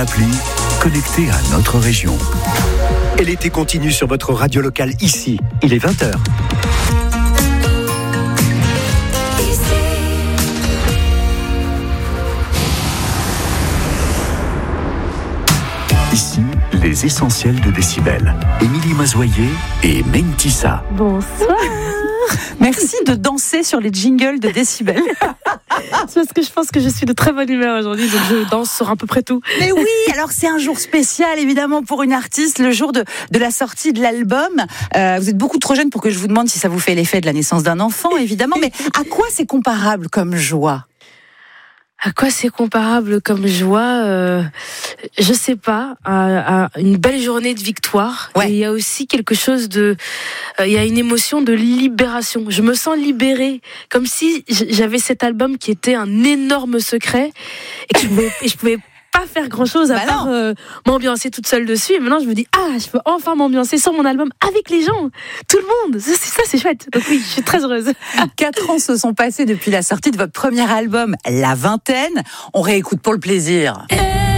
appli, connecté à notre région. Et l'été continue sur votre radio locale ici. Il est 20h. Ici, les essentiels de Décibel. Émilie Mazoyer et Mentissa. Bonsoir. Merci de danser sur les jingles de Décibel. C'est parce que je pense que je suis de très bonne humeur aujourd'hui, donc je danse sur à peu près tout. Mais oui, alors c'est un jour spécial évidemment pour une artiste, le jour de la sortie de l'album. Vous êtes beaucoup trop jeune pour que je vous demande si ça vous fait l'effet de la naissance d'un enfant, évidemment. Mais à quoi c'est comparable comme joie ? À quoi c'est comparable comme joie je sais pas, à une belle journée de victoire. Ouais. Et il y a aussi quelque chose de... il y a une émotion de libération. Je me sens libérée, comme si j'avais cet album qui était un énorme secret et que je pouvais pas faire grand chose à part m'ambiancer toute seule dessus. Et maintenant je me dis je peux enfin m'ambiancer sur mon album avec les gens, tout le monde. Ça c'est chouette. Donc oui, je suis très heureuse. 4 ans se sont passés depuis la sortie de votre premier album, La Vingtaine. On réécoute pour le plaisir.